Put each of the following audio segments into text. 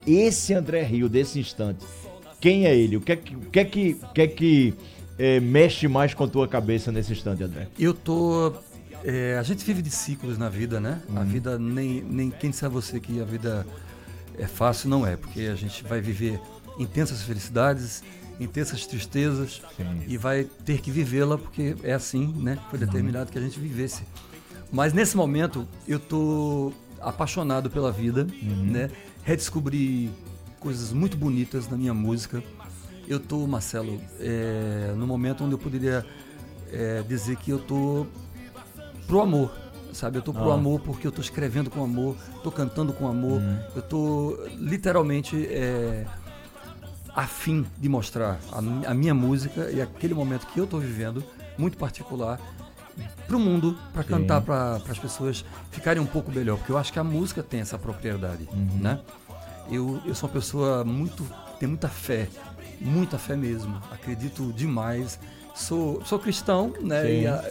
esse André Rio desse instante, quem é ele? O que é que mexe mais com a tua cabeça nesse instante, André? Eu tô... a gente vive de ciclos na vida, né? A vida, nem quem disser a você que a vida é fácil, não é. Porque a gente vai viver intensas felicidades, intensas tristezas, e vai ter que vivê-la porque é assim, né? Foi determinado que a gente vivesse. Mas nesse momento eu tô apaixonado pela vida, né? Redescobri coisas muito bonitas na minha música. Eu tô, Marcelo, no momento onde eu poderia dizer que eu tô pro amor, sabe? Eu tô pro amor porque eu tô escrevendo com amor, tô cantando com amor, eu tô literalmente a fim de mostrar a minha música e aquele momento que eu estou vivendo, muito particular, para o mundo, para cantar para as pessoas ficarem um pouco melhor, porque eu acho que a música tem essa propriedade, né? Eu sou uma pessoa tem muita fé mesmo, acredito demais, sou cristão, né?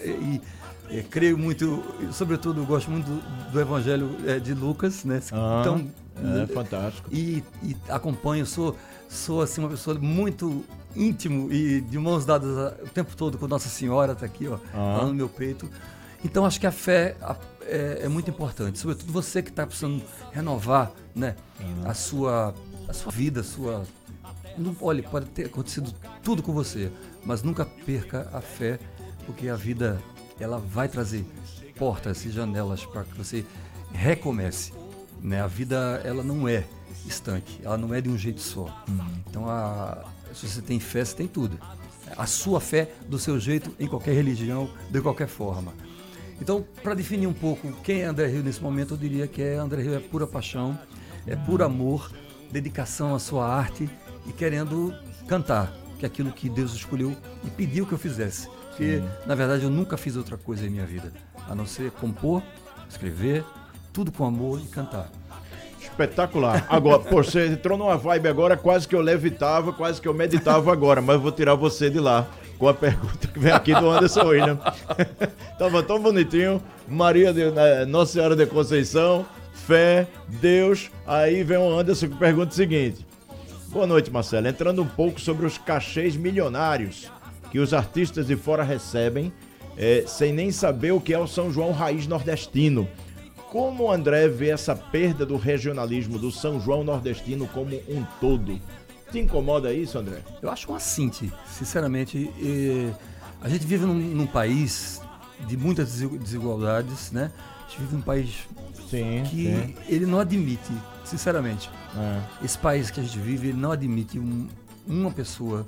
E creio muito, sobretudo gosto muito do Evangelho de Lucas, né? Então, fantástico. E acompanho, sou assim uma pessoa muito íntimo e de mãos dadas o tempo todo com Nossa Senhora, tá aqui, ó, lá no meu peito. Então acho que a fé é muito importante, sobretudo você que está precisando renovar, né, a sua vida, olha, pode ter acontecido tudo com você, mas nunca perca a fé, porque a vida ela vai trazer portas e janelas para que você recomece, né? A vida ela não é estanque, ela não é de um jeito só. Então se você tem fé, você tem tudo. A sua fé do seu jeito, em qualquer religião, de qualquer forma. Então, para definir um pouco quem é André Rio nesse momento, eu diria que André Rio é pura paixão, é puro amor, dedicação à sua arte e querendo cantar, que é aquilo que Deus escolheu e pediu que eu fizesse. Porque, na verdade, eu nunca fiz outra coisa em minha vida, a não ser compor, escrever, tudo com amor e cantar. Espetacular. Agora, você entrou numa vibe agora, quase que eu levitava, quase que eu meditava agora, mas eu vou tirar você de lá com a pergunta que vem aqui do Anderson William. Tava tão bonitinho. Maria de Nossa Senhora de Conceição, fé, Deus. Aí vem o Anderson que pergunta o seguinte: boa noite, Marcelo. Entrando um pouco sobre os cachês milionários que os artistas de fora recebem, sem nem saber o que é o São João raiz nordestino. Como o André vê essa perda do regionalismo do São João nordestino como um todo? Te incomoda isso, André? Eu acho uma cinte, sinceramente. A gente vive num país de muitas desigualdades, né? A gente vive num país que ele não admite, sinceramente. Esse país que a gente vive, ele não admite uma pessoa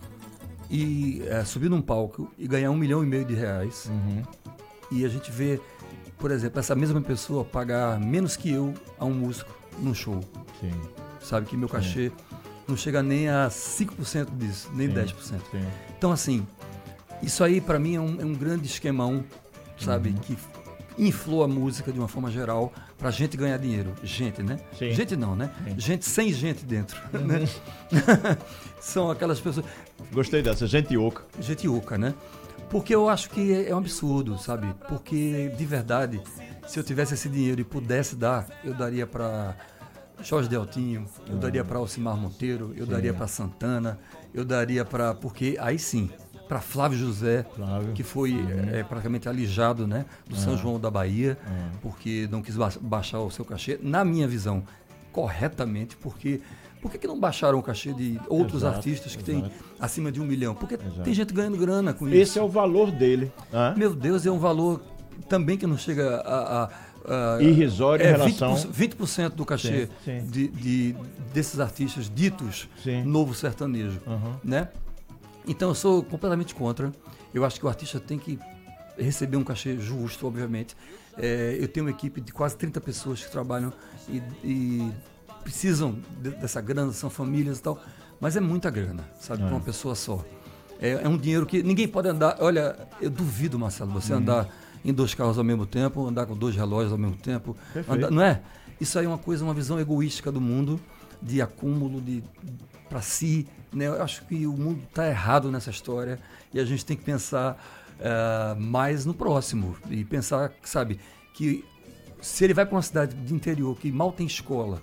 subir num palco e ganhar R$1,5 milhão de reais. E a gente vê, por exemplo, essa mesma pessoa pagar menos que eu a um músico num show. Sabe que meu cachê não chega nem a 5% disso, nem 10%. Então, assim, isso aí pra mim é um grande esquemão, sabe, que inflou a música de uma forma geral pra gente ganhar dinheiro. Gente, né? Gente não, né? Gente sem gente dentro, né? São aquelas pessoas... Gostei dessa, gente oca. Gente oca, né? Porque eu acho que é um absurdo, sabe? Porque, de verdade, se eu tivesse esse dinheiro e pudesse dar, eu daria para Jorge Deltinho, eu daria para Alcimar Monteiro, eu daria para Santana, eu daria para... Porque aí sim, para Flávio José, que foi praticamente alijado, né, do São João da Bahia, porque não quis baixar o seu cachê, na minha visão, corretamente, porque... Por que não baixaram o cachê de outros artistas que têm acima de R$1 milhão? Porque tem gente ganhando grana com isso. Esse é o valor dele. Meu Deus, é um valor também que não chega a irrisório em relação... 20% do cachê desses artistas ditos novo sertanejo. Né? Então eu sou completamente contra. Eu acho que o artista tem que receber um cachê justo, obviamente. Eu tenho uma equipe de quase 30 pessoas que trabalham e precisam dessa grana, são famílias e tal, mas é muita grana, sabe, para uma pessoa só. É um dinheiro que ninguém pode andar. Olha, eu duvido, Marcelo, você andar em 2 carros ao mesmo tempo, andar com 2 relógios ao mesmo tempo, não é? Isso aí é uma visão egoística do mundo, de acúmulo, para si, né? Eu acho que o mundo está errado nessa história e a gente tem que pensar mais no próximo e pensar, sabe, que se ele vai para uma cidade de interior que mal tem escola,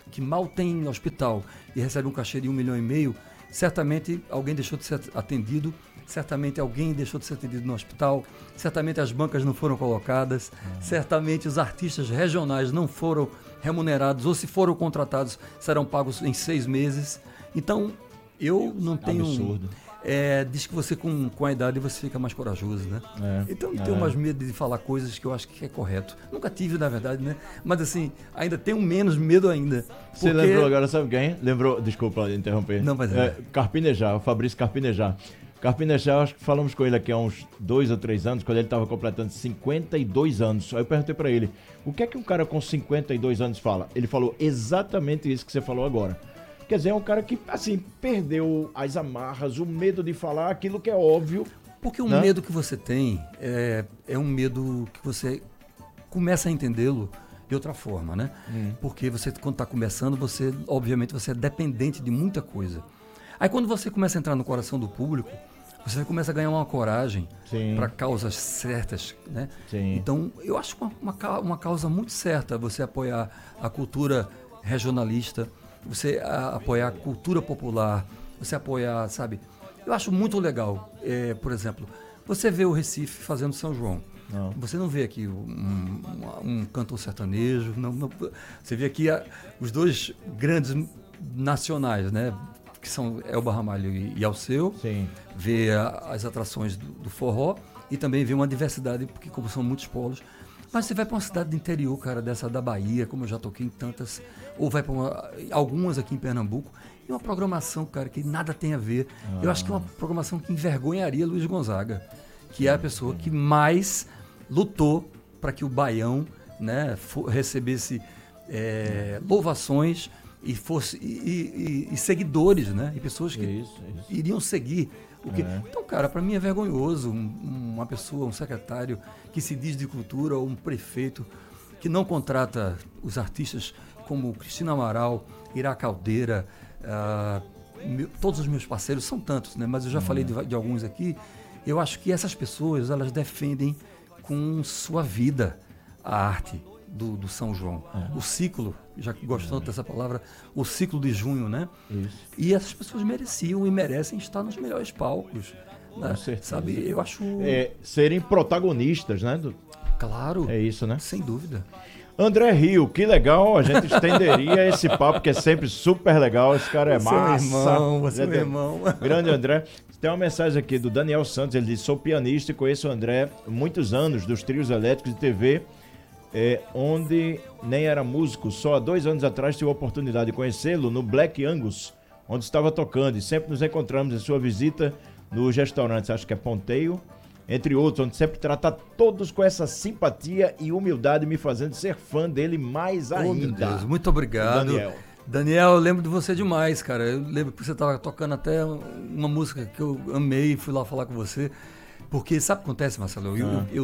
que mal tem hospital e recebe um cachê de 1,5 milhão, certamente alguém deixou de ser atendido, certamente alguém deixou de ser atendido no hospital, certamente as bancas não foram colocadas, certamente os artistas regionais não foram remunerados, ou se foram contratados, serão pagos em 6 meses. Então, eu não tenho... Absurdo. Diz que você com a idade você fica mais corajoso, né? Então não tenho mais medo de falar coisas que eu acho que é correto. Nunca tive, na verdade, né? Mas assim, ainda tenho menos medo ainda. Você lembrou agora, sabe quem? Lembrou, desculpa interromper. Não, mas Carpinejar, o Fabrício Carpinejar. Carpinejar, acho que falamos com ele aqui há uns 2 ou 3 anos, quando ele estava completando 52 anos. Aí eu perguntei para ele, o que é que um cara com 52 anos fala? Ele falou exatamente isso que você falou agora. Quer dizer, é um cara que, assim, perdeu as amarras, o medo de falar aquilo que é óbvio. Porque o medo que você tem é um medo que você começa a entendê-lo de outra forma, né? Porque você, quando está começando, obviamente, você é dependente de muita coisa. Aí, quando você começa a entrar no coração do público, você começa a ganhar uma coragem para causas certas, né? Sim. Então, eu acho uma causa muito certa você apoiar a cultura regionalista, você apoiar a cultura popular, você apoiar, sabe? Eu acho muito legal, por exemplo, você vê o Recife fazendo São João. Não. Você não vê aqui um cantor sertanejo, não, você vê aqui os dois grandes nacionais, né? Que são Elba Ramalho e Alceu. Sim. Vê as atrações do forró e também vê uma diversidade, porque como são muitos polos. Mas você vai para uma cidade do interior, cara, dessa da Bahia, como eu já toquei em tantas, ou vai para algumas aqui em Pernambuco, e uma programação, cara, que nada tem a ver. Eu acho que é uma programação que envergonharia Luiz Gonzaga, que é a pessoa que mais lutou para que o Baião, né, recebesse louvações e fosse e seguidores, né, e pessoas que iriam seguir. Então, cara, para mim é vergonhoso uma pessoa, um secretário que se diz de cultura ou um prefeito que não contrata os artistas como Cristina Amaral, Ira Caldeira, todos os meus parceiros, são tantos, né? Mas eu já falei de alguns aqui. Eu acho que essas pessoas, elas defendem com sua vida a arte do São João. O ciclo, já que gosto tanto dessa palavra, o ciclo de junho, né? Isso. E essas pessoas mereciam e merecem estar nos melhores palcos. Né? Com certeza. Sabe, eu acho... serem protagonistas, né? Claro. É isso, né? Sem dúvida. André Rio, que legal, a gente estenderia esse papo, que é sempre super legal, esse cara é massa. Você é meu irmão. Grande André. Tem uma mensagem aqui do Daniel Santos, ele diz, sou pianista e conheço o André há muitos anos, dos trios elétricos de TV, onde nem era músico. Só há 2 anos atrás tive a oportunidade de conhecê-lo no Black Angus, onde estava tocando, e sempre nos encontramos em sua visita nos restaurantes, acho que é Ponteio, entre outros, onde sempre trata todos com essa simpatia e humildade, me fazendo ser fã dele mais ainda. Meu Deus, muito obrigado. Daniel, eu lembro de você demais, cara. Eu lembro que você estava tocando até uma música que eu amei e fui lá falar com você. Porque sabe o que acontece, Marcelo?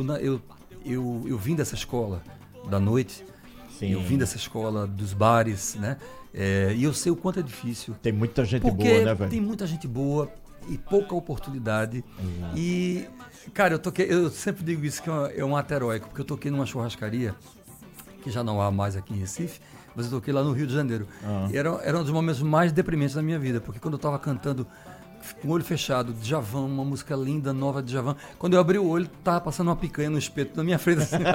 Eu vim dessa escola da noite. Sim. Eu vim dessa escola dos bares, né? E eu sei o quanto é difícil. Tem muita gente boa, né, velho? Tem muita gente boa e pouca oportunidade. E, cara, eu sempre digo isso que é um ato heróico, porque eu toquei numa churrascaria, que já não há mais aqui em Recife, mas eu toquei lá no Rio de Janeiro. E era um dos momentos mais deprimentes da minha vida, porque quando eu estava cantando com o olho fechado, Djavan, uma música linda, nova de Djavan, quando eu abri o olho, tava passando uma picanha no espeto na minha frente, assim,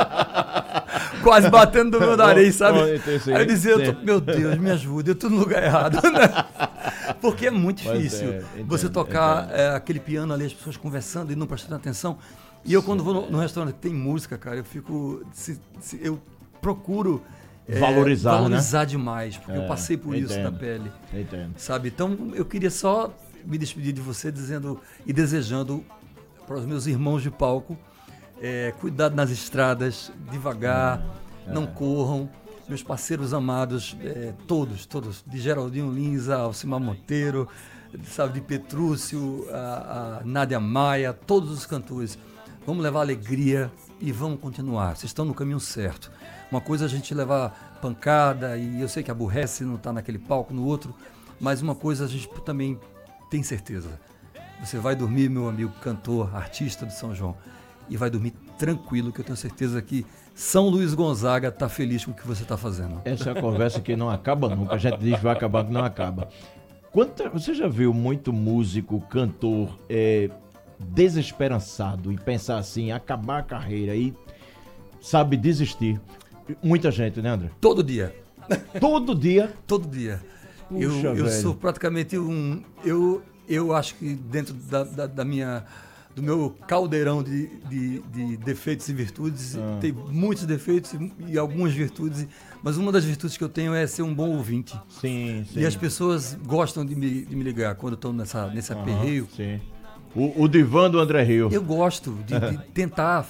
quase batendo do meu nariz, sabe? Aí eu dizia, meu Deus, me ajuda, eu tô no lugar errado, né? Porque é muito difícil você tocar aquele piano ali, as pessoas conversando e não prestando atenção. E eu, quando vou no restaurante que tem música, cara, eu fico, eu procuro valorizar demais, porque eu passei por isso na pele. Sabe? Então, eu queria só me despedir de você dizendo e desejando para os meus irmãos de palco, cuidado nas estradas, devagar, não corram. Meus parceiros amados, todos, de Geraldinho Lins, a Alcimar Monteiro, sabe, de Petrúcio, a Nádia Maia, todos os cantores. Vamos levar alegria e vamos continuar. Vocês estão no caminho certo. Uma coisa é a gente levar pancada, e eu sei que aborrece não estar naquele palco, no outro, mas uma coisa a gente também tem certeza. Você vai dormir, meu amigo cantor, artista de São João, e vai dormir tranquilo, que eu tenho certeza que São Luís Gonzaga está feliz com o que você está fazendo. Essa é a conversa que não acaba nunca. A gente diz que vai acabar, que não acaba. Você já viu muito músico, cantor desesperançado e pensar assim, acabar a carreira e, sabe, desistir? Muita gente, né, André? Todo dia. Todo dia? Todo dia. Puxa, Eu velho. sou praticamente eu acho que dentro do meu caldeirão de defeitos e virtudes, tem muitos defeitos e algumas virtudes, mas uma das virtudes que eu tenho é ser um bom ouvinte. Sim. E as pessoas gostam de me ligar quando estão nesse aperreio. Sim. O divã do André Rio. Eu gosto de tentar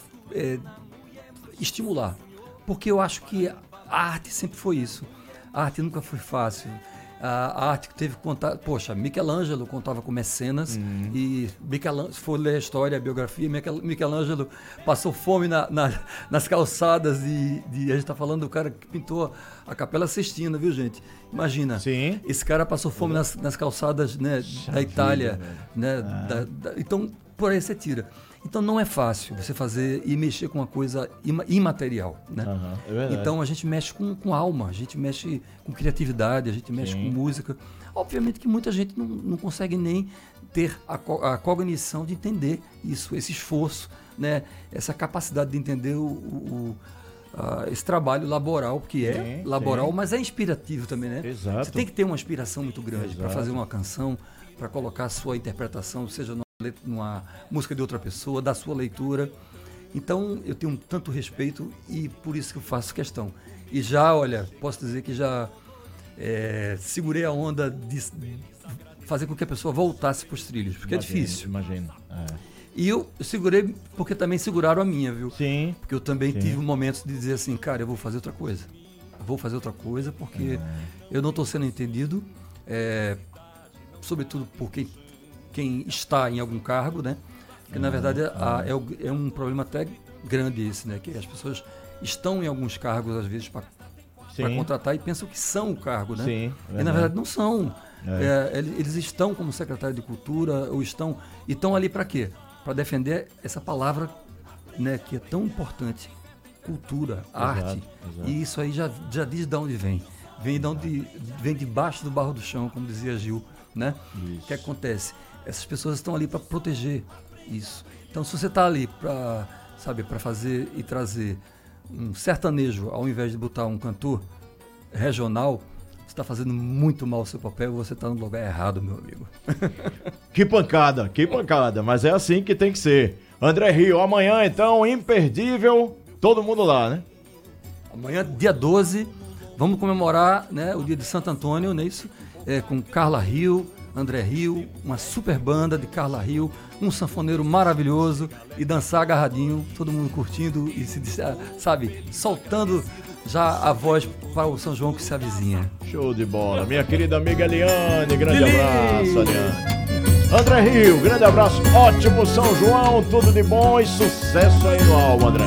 estimular, porque eu acho que a arte sempre foi isso. A arte nunca foi fácil. A arte que teve que contar... Poxa, Michelangelo contava com mecenas e se for ler a história, a biografia, Michelangelo passou fome nas calçadas a gente está falando do cara que pintou a Capela Sistina, viu, gente? Imagina. Sim. Esse cara passou fome nas calçadas, né, da Itália. Né, então, por aí você tira. Então não é fácil você fazer e mexer com uma coisa imaterial, né? É verdade. Então a gente mexe com alma, a gente mexe com criatividade, a gente mexe com música. Obviamente que muita gente não consegue nem ter a cognição de entender isso, esse esforço, né? Essa capacidade de entender esse trabalho laboral, que é laboral, mas é inspirativo também, né? Exato. Você tem que ter uma inspiração muito grande para fazer uma canção, para colocar a sua interpretação, seja numa música de outra pessoa, da sua leitura. Então eu tenho tanto respeito e por isso que eu faço questão. E já, olha, posso dizer que já segurei a onda de fazer com que a pessoa voltasse para os trilhos, porque é difícil. Imagino. E eu segurei porque também seguraram a minha, viu? Sim. Porque eu também tive momentos de dizer assim, cara, eu vou fazer outra coisa. Vou fazer outra coisa porque eu não estou sendo entendido, sobretudo por quem está em algum cargo, né? Porque na verdade é um problema até grande esse, né? Que as pessoas estão em alguns cargos às vezes para contratar e pensam que são o cargo, né? Sim, e na verdade não são. Eles estão como secretário de cultura ou estão ali para quê? Para defender essa palavra, né? Que é tão importante, cultura, arte. Exato. E isso aí já diz de onde vem. Vem debaixo do barro do chão, como dizia Gil, né? O que acontece? Essas pessoas estão ali para proteger isso. Então, se você está ali para fazer e trazer um sertanejo, ao invés de botar um cantor regional, você está fazendo muito mal o seu papel e você está no lugar errado, meu amigo. Que pancada, mas é assim que tem que ser. André Rio, amanhã então, imperdível, todo mundo lá, né? Amanhã, dia 12, vamos comemorar, né, o dia de Santo Antônio, não é isso? Com Carla Rio, André Rio, uma super banda de Carla Rio, um sanfoneiro maravilhoso e dançar agarradinho, todo mundo curtindo e soltando já a voz para o São João que se avizinha. Show de bola. Minha querida amiga Eliane, grande abraço, Eliane. André Rio, grande abraço, ótimo São João, tudo de bom e sucesso aí no álbum, André.